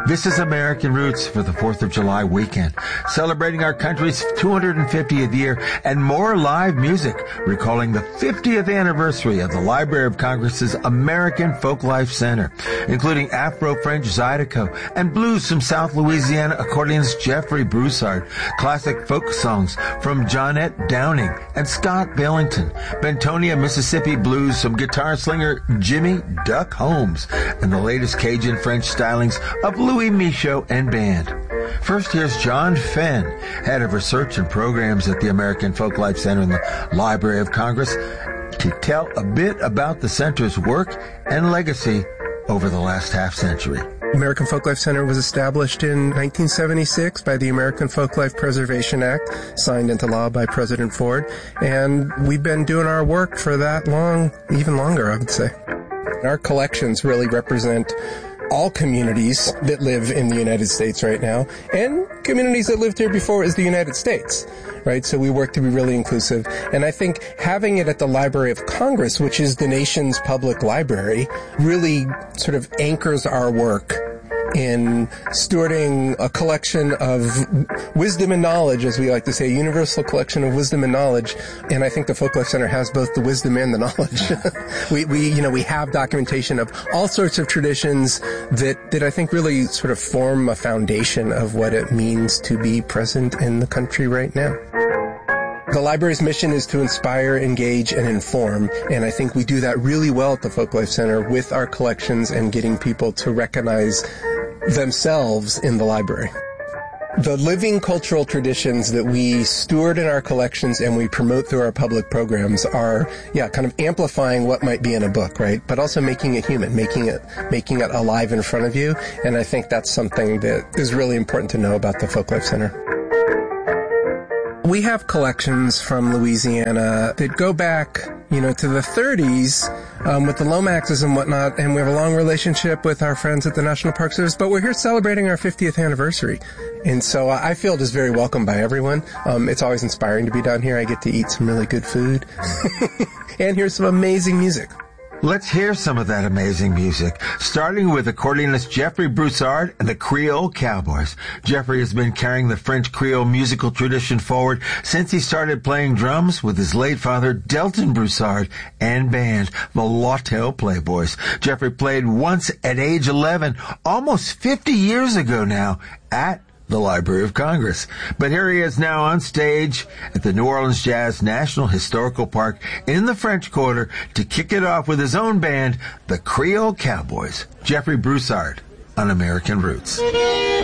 This is American Roots for the 4th of July weekend, celebrating our country's 250th year and more live music, recalling the 50th anniversary of the Library of Congress's American Folklife Center, including Afro-French Zydeco and blues from South Louisiana accordionist Jeffrey Broussard, classic folk songs from Johnette Downing and Scott Billington, Bentonia, Mississippi blues from guitar slinger Jimmy Duck Holmes, and the latest Cajun French stylings of Louis Michaud and band. First, here's John Fenn, head of research and programs at the American Folklife Center in the Library of Congress, to tell a bit about the center's work and legacy over the last half-century. American Folklife Center was established in 1976 by the American Folklife Preservation Act, signed into law by President Ford, and we've been doing our work for that long, even longer, I would say. Our collections really represent all communities that live in the United States right now, and communities that lived here before as the United States, right? So we work to be really inclusive. And I think having it at the Library of Congress, which is the nation's public library, really sort of anchors our work in stewarding a collection of wisdom and knowledge, as we like to say, a universal collection of wisdom and knowledge. And I think the Folklife Center has both the wisdom and the knowledge. We have documentation of all sorts of traditions that I think really sort of form a foundation of what it means to be present in the country right now. The library's mission is to inspire, engage, and inform, and I think we do that really well at the Folklife Center with our collections and getting people to recognize themselves in the library. The living cultural traditions that we steward in our collections and we promote through our public programs are, kind of amplifying what might be in a book, right? But also making it human, making it alive in front of you, and I think that's something that is really important to know about the Folklife Center. We have collections from Louisiana that go back, to the 30s with the Lomaxes and whatnot, and we have a long relationship with our friends at the National Park Service, but we're here celebrating our 50th anniversary. And so I feel just very welcome by everyone. It's always inspiring to be down here. I get to eat some really good food and hear some amazing music. Let's hear some of that amazing music, starting with accordionist Jeffrey Broussard and the Creole Cowboys. Jeffrey has been carrying the French Creole musical tradition forward since he started playing drums with his late father, Delton Broussard, and band, the Lawtell Playboys. Jeffrey played once at age 11, almost 50 years ago now, at the Library of Congress. But here he is now on stage at the New Orleans Jazz National Historical Park in the French Quarter to kick it off with his own band, the Creole Cowboys. Jeffrey Broussard on American Roots.